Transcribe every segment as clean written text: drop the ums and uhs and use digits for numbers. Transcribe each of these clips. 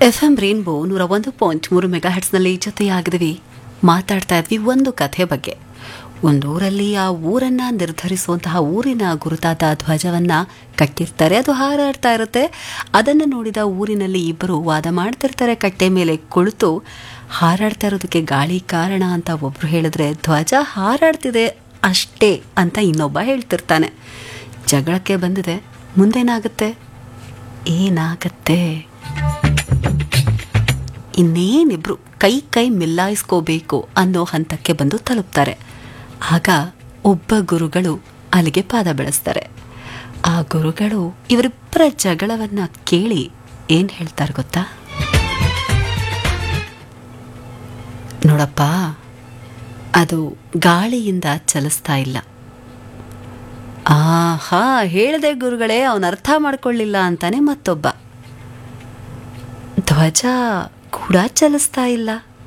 FM rainbow 101.3 mega ಹರ್ಟ್ಸ್ನಲ್ಲಿ ಜೊತೆಯಾಗಿದ್ವಿ. ಮಾತಾಡ್ತಾ ಇದ್ವಿ ಒಂದು ಕಥೆ ಬಗ್ಗೆ. ಒಂದೂರಲ್ಲಿ ಆ ಊರನ್ನ ನಿರ್ಧರಿಸುವಂತಹ ಊರಿನ ಗುರುತಾದ ಧ್ವಜವನ್ನ ಕಟ್ಟಿರ್ತಾರೆ. ಅದು ಹಾರಾಡ್ತಾ ಇರುತ್ತೆ. ಅದನ್ನು ನೋಡಿದ ಊರಿನಲ್ಲಿ ಇಬ್ಬರು ವಾದ ಮಾಡ್ತಿರ್ತಾರೆ. ಕಟ್ಟೆ ಮೇಲೆ ಕುಳಿತು ಹಾರಾಡ್ತಾ ಇರೋದಕ್ಕೆ ಗಾಳಿ ಕಾರಣ ಅಂತ ಒಬ್ರು ಹೇಳಿದ್ರೆ, ಧ್ವಜ ಹಾರಾಡ್ತಿದೆ ಅಷ್ಟೇ ಅಂತ ಇನ್ನೊಬ್ಬ ಹೇಳ್ತಿರ್ತಾನೆ. ಜಗಳಕ್ಕೆ ಬಂದಿದೆ. ಮುಂದೇನಾಗುತ್ತೆ? ಏನಾಗತ್ತೆ? ಇನ್ನೇನಿಬ್ರು ಕೈ ಮಿಲ್ಲಾಯಿಸ್ಕೋಬೇಕು ಅನ್ನೋ ಹಂತಕ್ಕೆ ಬಂದು ತಲುಪ್ತಾರೆ. ಆಗ ಒಬ್ಬ ಗುರುಗಳು ಅಲ್ಲಿಗೆ ಪಾದ ಬೆಳೆಸ್ತಾರೆ. ಆ ಗುರುಗಳು ಇವರಿಬ್ಬರ ಜಗಳವನ್ನ ಕೇಳಿ ಏನ್ ಹೇಳ್ತಾರೆ ಗೊತ್ತಾ? ನೋಡಪ್ಪ, ಅದು ಗಾಳಿಯಿಂದ ಚಲಿಸ್ತಾ ಇಲ್ಲ. ಆಹಾ, ಹೇಳ್ದೆ ಗುರುಗಳೇ, ಅವನ ಅರ್ಥ ಮಾಡ್ಕೊಳ್ಳಿಲ್ಲ ಅಂತಾನೆ ಮತ್ತೊಬ್ಬ. ಧ್ವಜ ಕೂಡ ಚಲಿಸ್ತಾ ಇಲ್ಲ.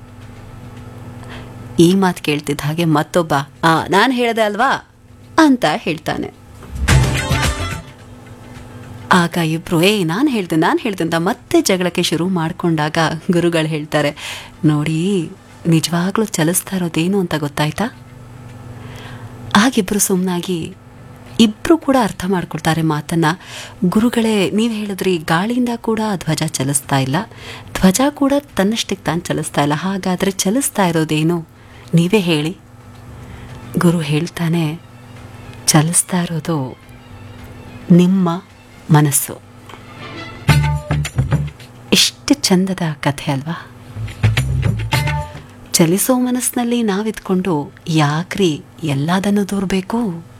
ಈ ಮಾತು ಕೇಳ್ತಿದ್ದ ಹಾಗೆ ಮತ್ತೊಬ್ಬ, ನಾನು ಹೇಳ್ದೆ ಅಲ್ವಾ ಅಂತ ಹೇಳ್ತಾನೆ. ಆಗ ಇಬ್ರು ನಾನು ಹೇಳ್ದೆ ಅಂತ ಮತ್ತೆ ಜಗಳಕ್ಕೆ ಶುರು ಮಾಡ್ಕೊಂಡಾಗ ಗುರುಗಳು ಹೇಳ್ತಾರೆ, ನೋಡಿ, ನಿಜವಾಗ್ಲೂ ಚಲಿಸ್ತಾ ಇರೋದೇನು ಅಂತ ಗೊತ್ತಾಯ್ತಾ? ಆಗಿಬ್ರು ಸುಮ್ಮನಾಗಿ ಇಬ್ರು ಕೂಡ ಅರ್ಥ ಮಾಡ್ಕೊಳ್ತಾರೆ ಮಾತನ್ನ. ಗುರುಗಳೇ, ನೀವು ಹೇಳಿದ್ರಿ ಗಾಳಿಯಿಂದ ಕೂಡ ಧ್ವಜ ಚಲಿಸ್ತಾ ಇಲ್ಲ, ಧ್ವಜ ಕೂಡ ತನ್ನಷ್ಟಕ್ಕೆ ತಾನು ಚಲಿಸ್ತಾ ಇಲ್ಲ, ಹಾಗಾದ್ರೆ ಚಲಿಸ್ತಾ ಇರೋದೇನು ನೀವೇ ಹೇಳಿ. ಗುರು ಹೇಳ್ತಾನೆ, ಚಲಿಸ್ತಾ ಇರೋದು ನಿಮ್ಮ ಮನಸ್ಸು. ಎಷ್ಟು ಚಂದದ ಕಥೆ ಅಲ್ವಾ? ಚಲಿಸೋ ಮನಸ್ಸಿನಲ್ಲಿ ನಾವಿದ್ಕೊಂಡು ಯಾಕ್ರಿ ಎಲ್ಲದನ್ನು ದೂರಬೇಕು?